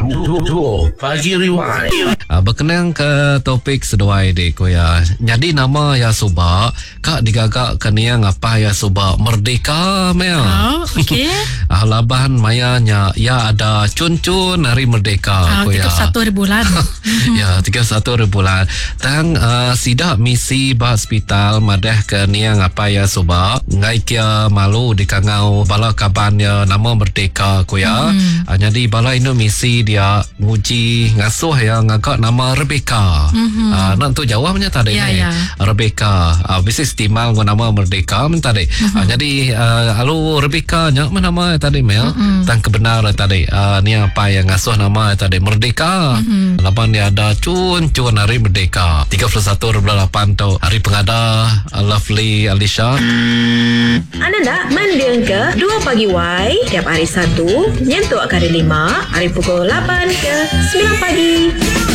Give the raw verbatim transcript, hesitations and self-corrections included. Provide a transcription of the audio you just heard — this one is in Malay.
Pagi Rewind. Uh, berkenaan ke topik seduai dek ko ya. Jadi nama ya Subak kak digagak keniang apa ya Subak Merdeka mea. Oh, okey. Ah laban mayanya ya ada cun-cun hari Merdeka Ah, ko ya. tiga puluh satu hari bulan. Ya, tiga puluh satu hari bulan. Tang uh, sidak misi bah hospital madah keniang apa ya Subak. Ngai kia malu di kangau bala kaban ya nama Merdeka ko ya. Hmm. Uh, jadi bala ini misi dia nguji ngasuh ya ngagak nama Rebecca. Mm-hmm. Uh, nak tu jawabnya tadi Ya, ni. ya. Rebecca. Uh, bisnis timal gua nama Merdeka men tadi. Mm-hmm. Uh, jadi uh, alu Rebecca nya mana nama tadi Mel. Mm-hmm. Tang kebenaran tadi. Uh, ni apa yang ngasuh nama tadi Merdeka. Mm-hmm. Lapan dia ada cun-cun hari Merdeka. tiga puluh satu delapan tu hari pengada uh, Lovely Alicia. Anda nak mendeng ke dua pagi Y tiap hari Sabtu nyentuh hari lima hari pukul lapan ke sembilan pagi.